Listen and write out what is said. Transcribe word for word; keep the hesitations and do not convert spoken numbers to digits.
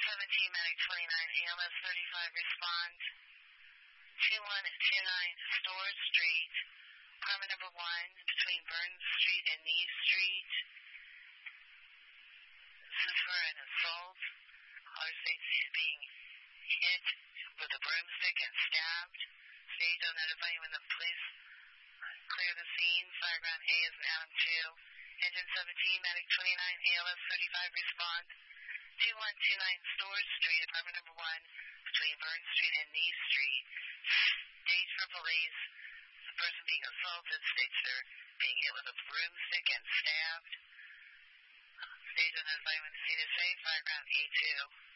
seventeen, Medic twenty-nine, A L S thirty-five, respond. two one two nine Store Street, apartment number one, between Burns Street and Neese Street. This is for an assault. Caller states he's being hit with a broomstick and stabbed. Stage identifying when the police clear the scene. Fireground A is an Adam two. Engine seventeen, Medic twenty-nine, A L S thirty-five, respond. two one two nine Store Street, apartment number one, between Burns Street and Neese Street. Stage for police. The person being assaulted states they're being hit with a broomstick and stabbed. Stage identifying when the scene is safe. Fireground A two.